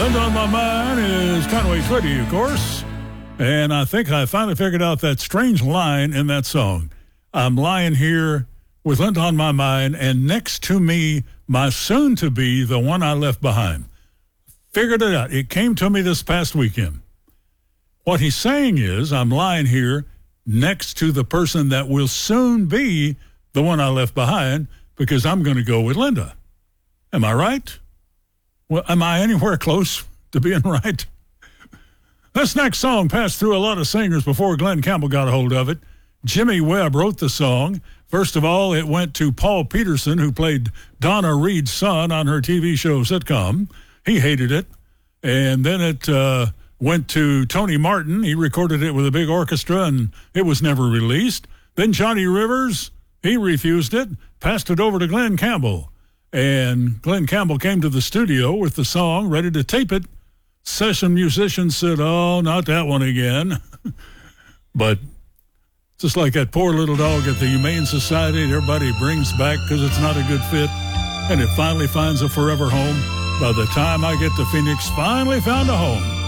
Linda on My Mind is Conway Twitty, of course. And I think I finally figured out that strange line in that song. I'm lying here with Linda on my mind, and next to me, my soon-to-be, the one I left behind. Figured it out. It came to me this past weekend. What he's saying is, I'm lying here next to the person that will soon be the one I left behind because I'm going to go with Linda. Am I right? Well, am I anywhere close to being right? This next song passed through a lot of singers before Glenn Campbell got a hold of it. Jimmy Webb wrote the song. First of all, it went to Paul Peterson, who played Donna Reed's son on her TV show sitcom. He hated it. And then it went to Tony Martin. He recorded it with a big orchestra, and it was never released. Then Johnny Rivers, he refused it, passed it over to Glenn Campbell. And Glenn Campbell came to the studio with the song, ready to tape it. Session musicians said, oh, not that one again. But just like that poor little dog at the Humane Society, everybody brings back because it's not a good fit, and it finally finds a forever home. By the time I get to Phoenix, finally found a home.